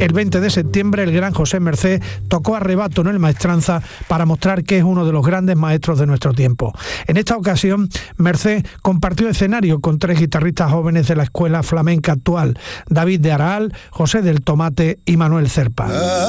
El 20 de septiembre el gran José Mercé tocó a rebato en el Maestranza para mostrar que es uno de los grandes maestros de nuestro tiempo. En esta ocasión, Mercé compartió escenario con 3 guitarristas jóvenes de la escuela flamenca actual, David de Araal, José del Tomate y Manuel Cerpa.